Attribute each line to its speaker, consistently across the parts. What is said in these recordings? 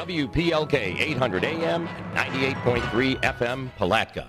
Speaker 1: WPLK 800 AM, 98.3 FM, Palatka.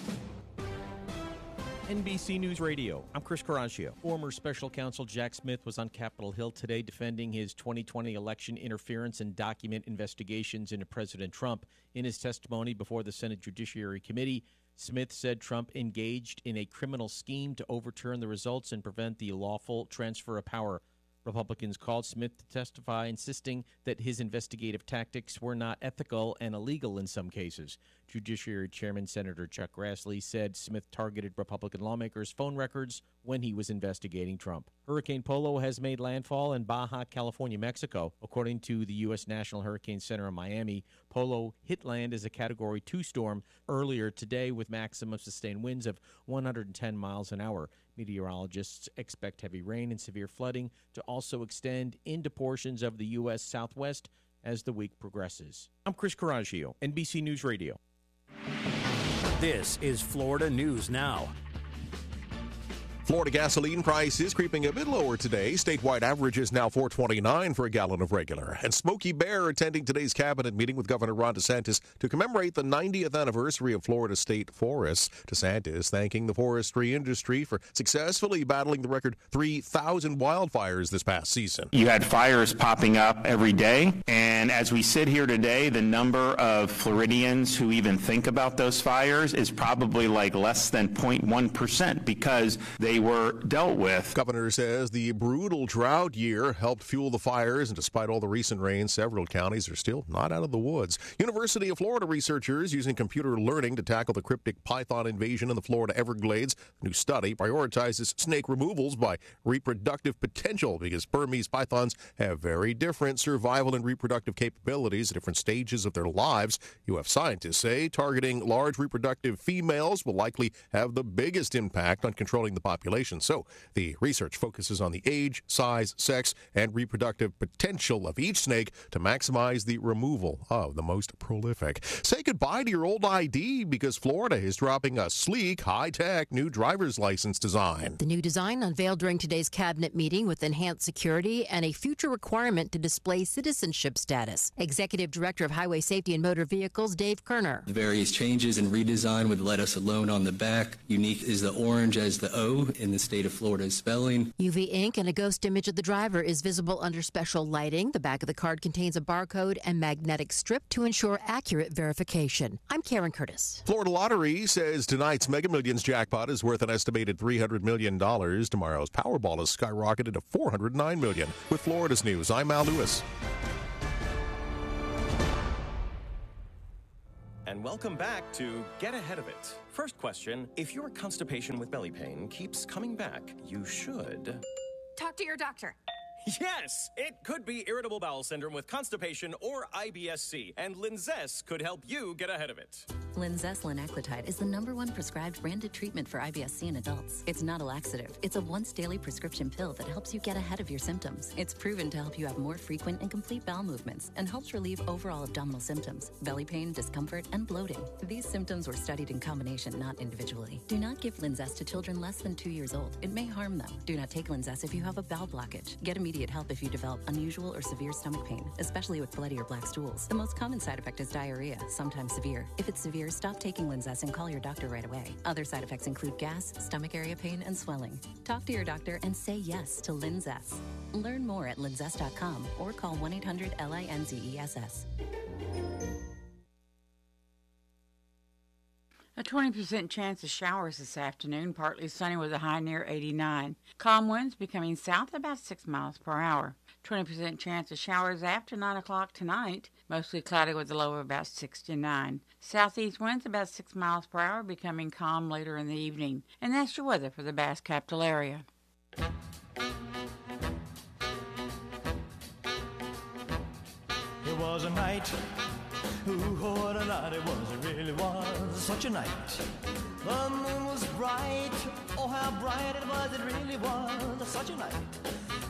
Speaker 2: NBC News Radio, I'm Chris Caraccio. Former special counsel Jack Smith was on Capitol Hill today defending his 2020 election interference and document investigations into President Trump. In his testimony before the Senate Judiciary Committee, Smith said Trump engaged in a criminal scheme to overturn the results and prevent the lawful transfer of power. Republicans called Smith to testify, insisting that his investigative tactics were not ethical and illegal in some cases. Judiciary Chairman Senator Chuck Grassley said Smith targeted Republican lawmakers' phone records when he was investigating Trump. Hurricane Polo has made landfall in Baja California, Mexico. According to the U.S. National Hurricane Center in Miami, Polo hit land as a Category 2 storm earlier today with maximum sustained winds of 110 miles an hour. Meteorologists expect heavy rain and severe flooding to also extend into portions of the U.S. Southwest as the week progresses. I'm Chris Caraccio, NBC News Radio.
Speaker 3: This is Florida News Now.
Speaker 4: Florida gasoline prices creeping a bit lower today. Statewide average is now $4.29 for a gallon of regular. And Smokey Bear attending today's cabinet meeting with Governor Ron DeSantis to commemorate the 90th anniversary of Florida state forests. DeSantis thanking the forestry industry for successfully battling the record 3,000 wildfires this past season.
Speaker 5: You had fires popping up every day, and as we sit here today, the number of Floridians who even think about those fires is probably like less than 0.1% because they were dealt with.
Speaker 4: Governor says the brutal drought year helped fuel the fires, and despite all the recent rain, several counties are still not out of the woods. University of Florida researchers using computer learning to tackle the cryptic python invasion in the Florida Everglades. A new study prioritizes snake removals by reproductive potential because Burmese pythons have very different survival and reproductive capabilities at different stages of their lives. UF scientists say targeting large reproductive females will likely have the biggest impact on controlling the population. So the research focuses on the age, size, sex, and reproductive potential of each snake to maximize the removal of the most prolific. Say goodbye to your old ID because Florida is dropping a sleek, high-tech new driver's license design.
Speaker 6: The new design unveiled during today's cabinet meeting with enhanced security and a future requirement to display citizenship status. Executive Director of Highway Safety and Motor Vehicles, Dave Kerner.
Speaker 7: The various changes and redesign would let us alone on the back. Unique is the orange as the O in the state of Florida's spelling.
Speaker 6: UV ink and a ghost image of the driver is visible under special lighting. The back of the card contains a barcode and magnetic strip to ensure accurate verification. I'm Karen Curtis.
Speaker 4: Florida Lottery says tonight's Mega Millions jackpot is worth an estimated $300 million. Tomorrow's Powerball has skyrocketed to $409 million. With Florida's News, I'm Al Lewis.
Speaker 8: And welcome back to Get Ahead of It. First question, if your constipation with belly pain keeps coming back, you should
Speaker 9: talk to your doctor.
Speaker 8: Yes, it could be irritable bowel syndrome with constipation or IBS-C, and Linzess could help you get ahead of it.
Speaker 10: Linzess linaclotide is the #1 prescribed branded treatment for IBS-C in adults. It's not a laxative. It's a once-daily prescription pill that helps you get ahead of your symptoms. It's proven to help you have more frequent and complete bowel movements and helps relieve overall abdominal symptoms, belly pain, discomfort, and bloating. These symptoms were studied in combination, not individually. Do not give Linzess to children less than 2 years old. It may harm them. Do not take Linzess if you have a bowel blockage. Get immediate help if you develop unusual or severe stomach pain, especially with bloody or black stools. The most common side effect is diarrhea, sometimes severe. If it's severe, stop taking Linzess and call your doctor right away. Other side effects include gas, stomach area pain, and swelling. Talk to your doctor and say yes to Linzess. Learn more at linzess.com or call 1-800-LINZESS.
Speaker 11: A 20% chance of showers this afternoon, partly sunny with a high near 89. Calm winds becoming south about 6 miles per hour. 20% chance of showers after 9 o'clock tonight, mostly cloudy with a low of about 69. Southeast winds about 6 miles per hour, becoming calm later in the evening. And that's your weather for the Bass Capital area.
Speaker 12: It was a night. Ooh, what a night it was, it really was such a night. The moon was bright, oh how bright it was, it really was such a night.